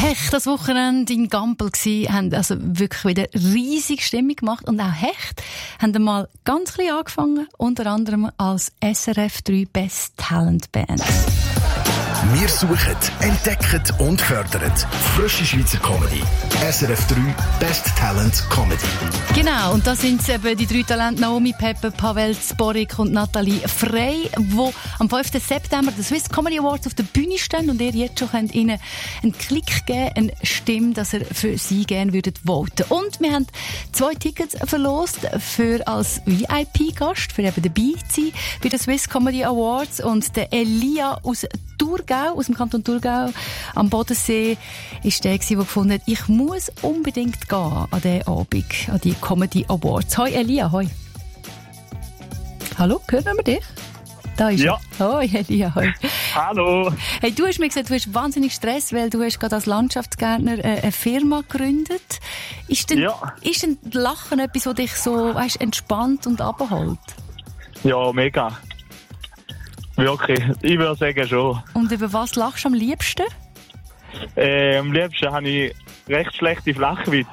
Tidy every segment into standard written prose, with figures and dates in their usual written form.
Hecht das Wochenende in Gampel gsi, haben also wirklich wieder riesige Stimmung gemacht. Und auch Hecht haben einmal ganz klein angefangen, unter anderem als SRF 3 Best Talent Band. Wir suchen, entdecken und fördern frische Schweizer Comedy. SRF 3 Best Talent Comedy. Genau, und da sind eben die 3 Talente Naomi Pepper, Pavel Zborik und Nathalie Frey, die am 5. September den Swiss Comedy Awards auf der Bühne stehen und ihr jetzt schon könnt ihnen einen Klick geben, eine Stimme, dass ihr für sie gerne würdet voten. Und wir haben 2 Tickets verlost für als VIP-Gast, für eben dabei zu sein bei den Swiss Comedy Awards. Und der Elia aus Thurgau, aus dem Kanton Thurgau am Bodensee, ist der gefunden hat, ich muss unbedingt gehen an diesen Abend, an die Comedy Awards. Hoi Elia, hoi. Hallo, hören wir dich? Da ist ja. er. Hoi Elia, hoi. Hallo. Hey, du hast mir gesagt, du hast wahnsinnig Stress, weil du hast gerade als Landschaftsgärtner eine Firma gegründet. Ist denn Lachen etwas, das dich so entspannt und abholt? Ja, mega. Wirklich, ich würde sagen schon. Und über was lachst du am liebsten? Am liebsten habe ich recht schlechte Flachwitze.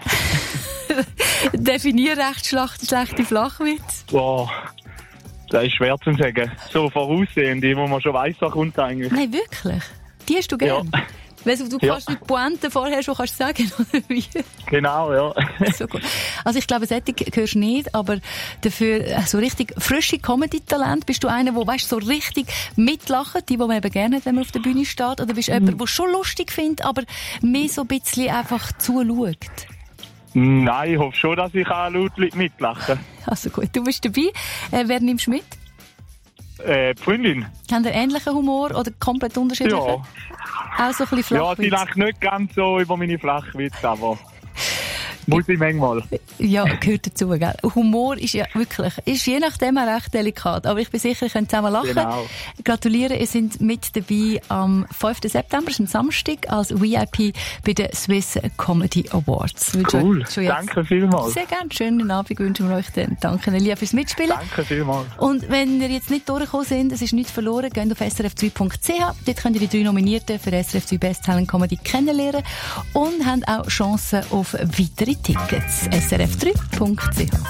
Definier recht schlechte Flachwitze. Wow, das ist schwer zu sagen. So voraussehende, wo man schon weiss, was kommt eigentlich. Nein, wirklich? Die hast du gern? Ja. Weil du kannst die Pointe vorher schon sagen, oder wie? Genau, ja. So gut. Also ich glaube, Sättig hörst du nicht, aber dafür so richtig frische Comedy-Talent. Bist du einer, der so richtig mitlacht, die man eben gerne hat, wenn man auf der Bühne steht? Oder bist du jemand, der schon lustig findet, aber mehr so ein bisschen einfach zuschaut? Nein, ich hoffe schon, dass ich auch laut mitlache. Also gut, du bist dabei. Wer nimmst du mit? Die Freundin. Haben ihr ähnlichen Humor oder komplett unterschiedlichen? Ja. Auch so ein bisschen Flachwitz? Ja, sie lacht nicht ganz so über meine Flachwitze, aber muss ich manchmal. Ja, gehört dazu, gell? Humor ist ja wirklich, ist je nachdem auch recht delikat. Aber ich bin sicher, ihr könnt zusammen lachen. Genau. Gratuliere, ihr seid mit dabei am 5. September, das ist ein Samstag, als VIP bei den Swiss Comedy Awards. Cool, danke vielmals. Sehr gerne, schönen Abend wünschen wir euch dann. Danke, Elia, fürs Mitspielen. Danke vielmals. Und wenn ihr jetzt nicht durchgekommen seid, es ist nichts verloren, geht auf srf3.ch. Dort könnt ihr die 3 Nominierten für SRF 3 Best Talent Comedy kennenlernen und habt auch Chancen auf weitere Tickets. srf3.ch